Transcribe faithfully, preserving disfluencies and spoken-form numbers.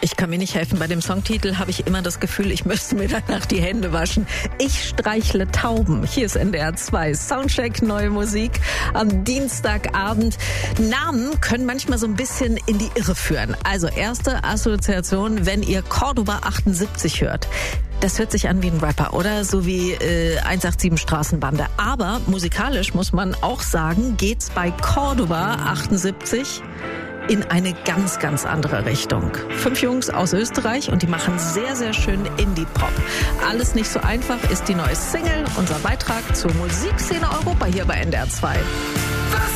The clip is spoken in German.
Ich kann mir nicht helfen. Bei dem Songtitel habe ich immer das Gefühl, ich müsste mir danach die Hände waschen. Ich streichle Tauben. Hier ist N D R zwei. Soundcheck, neue Musik am Dienstagabend. Namen können manchmal so ein bisschen in die Irre führen. Also erste Assoziation, wenn ihr Cordoba achtundsiebzig hört. Das hört sich an wie ein Rapper, oder? So wie äh, hundertsiebenundachtzig Straßenbande. Aber musikalisch muss man auch sagen, geht's bei Cordoba achtundsiebzig in eine ganz, ganz andere Richtung. Fünf Jungs aus Österreich und die machen sehr, sehr schön Indie-Pop. Alles nicht so einfach ist die neue Single, unser Beitrag zur Musikszene Europa hier bei N D R zwei. Was